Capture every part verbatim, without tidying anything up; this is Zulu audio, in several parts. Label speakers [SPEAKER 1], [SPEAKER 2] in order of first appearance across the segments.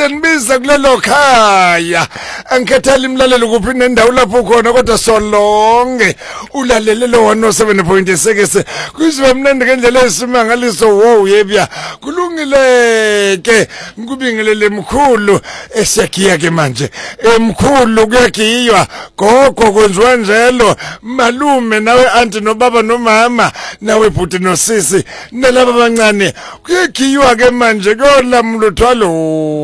[SPEAKER 1] sizenibiza kulelo khaya angikhathali imlalelo kuphi nendawo lapho khona kodwa solonge ulalele lo one oh seven point six kuzibe mnandi ngendlela esimangaliso wo yebya kulungile ke ngikubingelele mkhulu esiyagiya ke manje emkhulu kuyagiywa gogo kwenziwa njalo malume nawe auntie nobaba nomama nawe bhuti nosisi nalabo abancane kuyagiywa ke manje kolamlo thwalo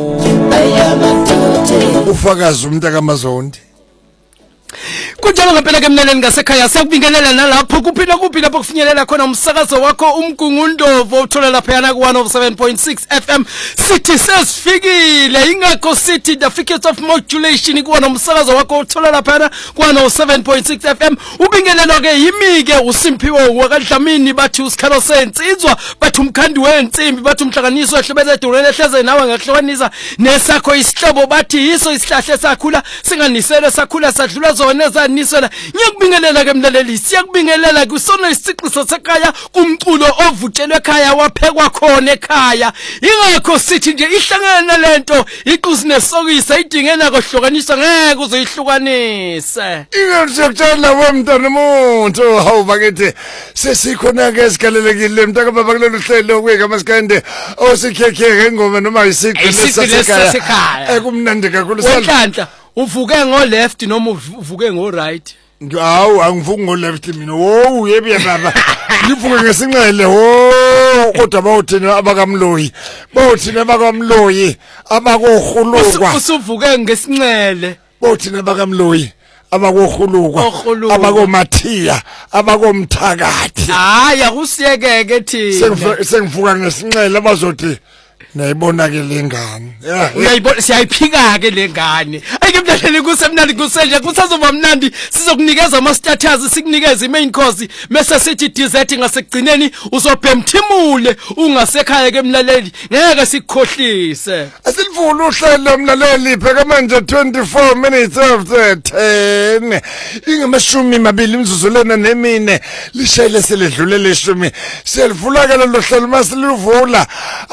[SPEAKER 1] ufakazi umntaka mazondi
[SPEAKER 2] kunjalo ngempela ke mneleni ngasekhaya sakubingelela nalapho kuphila kuphi lapho kufinyelela khona umsakazo wakho umgungundovo uthola lapha yana ku one oh seven point six F M sithi sesifikile ingakho sithi the frequency of modulation kuona umsakazo wakho uthola lapha ku one oh seven point six F M ubingelelo ke yimike uSimphiwe wakadlamini bathi usikhalo sensizwa bathi umkhandi wensimbi bathi umhlanganiso ehlebeze edolweni ehleze nawe ngahlukanisa nesakho isihlobo bathi yiso isihlahle sakhula singanisele sakhula sadlula zona zanisela ngiyakubingelela ke mlaleli siyakubingelela kusona isiqiso sekhaya kumculo ovutshelwe ekhaya waphekwa khona ekhaya ingakho sithi nje ihlangana lento iqusi nesokisa idingena kohlukaniswa ngeke uzoyihlukanise
[SPEAKER 1] ingakutshela wemntana umuntu hawu bakithi sesikhona ke esigalelekile mntaka baba kulelo hlelo kweka masikande osikhekhe ngengoma noma isiqi lesekhaya ekumnandi kakhulu
[SPEAKER 2] senhlanhla uvuke ngo left noma uvuke ngo right
[SPEAKER 1] ngawu angivuki ngo left mina wo yebi baba ngivuke ngesinqele wo kodwa bawuthina abakamloyi bawuthina abakamloyi abakohulukwa
[SPEAKER 2] usuvuke ngesinqele
[SPEAKER 1] bawuthina abakamloyi abakohulukwa abakomathiya abakomthakathi
[SPEAKER 2] hayi akusiyekeke thina
[SPEAKER 1] sengivuka ngesinqele abazothi nayibona ke lengane
[SPEAKER 2] uyayibona siyayiphika ke lengane ayike mdlaleli kusemnandi kusenje kusazoba mnandi sizokunikeza ama status sikunikeza imain course mase sithi dessert ngasekugcineni uzobhemthimule ungasekhaya ke mlaleli ngeke sikukhohlise
[SPEAKER 1] asilivula uhlelo mlaleli pheka manje twenty-four minutes after ten ingamashumi mabili imzuzu lena nemine lishayile seledlule leshumi selivula ke lo hlelo masilivula